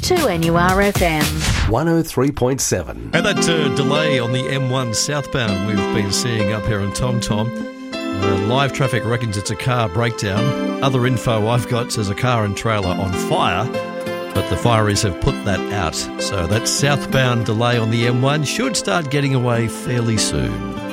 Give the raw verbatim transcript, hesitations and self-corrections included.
to N U R F M. one oh three point seven. And that uh, delay on the M one southbound we've been seeing up here in Tom Tom. Uh, live traffic reckons it's a car breakdown. Other info I've got says a car and trailer on fire, but the fireys have put that out. So that southbound delay on the M one should start getting away fairly soon.